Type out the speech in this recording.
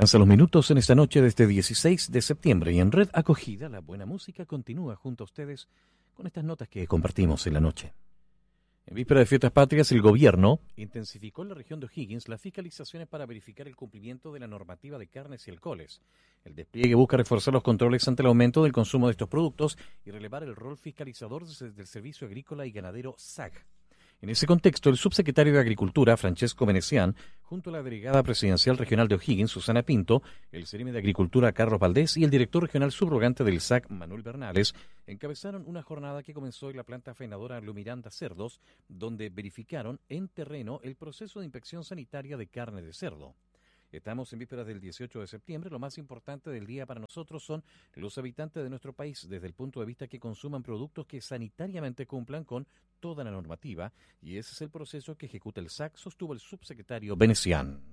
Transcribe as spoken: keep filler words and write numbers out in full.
Avanza los minutos en esta noche de este dieciséis de septiembre y en Red Acogida la buena música continúa junto a ustedes con estas notas que compartimos en la noche. En víspera de fiestas patrias, el gobierno intensificó en la región de O'Higgins las fiscalizaciones para verificar el cumplimiento de la normativa de carnes y alcoholes. El despliegue busca reforzar los controles ante el aumento del consumo de estos productos y relevar el rol fiscalizador del Servicio Agrícola y Ganadero S A G. En ese contexto, el subsecretario de Agricultura, Francesco Venecián, junto a la delegada presidencial regional de O'Higgins, Susana Pinto, el seremi de Agricultura, Carlos Valdés, y el director regional subrogante del S A C, Manuel Bernales, encabezaron una jornada que comenzó en la planta faenadora Lumiranda Cerdos, donde verificaron en terreno el proceso de inspección sanitaria de carne de cerdo. Estamos en vísperas del dieciocho de septiembre. Lo más importante del día para nosotros son los habitantes de nuestro país, desde el punto de vista que consuman productos que sanitariamente cumplan con toda la normativa, y ese es el proceso que ejecuta el S A C, sostuvo el subsecretario Venecián.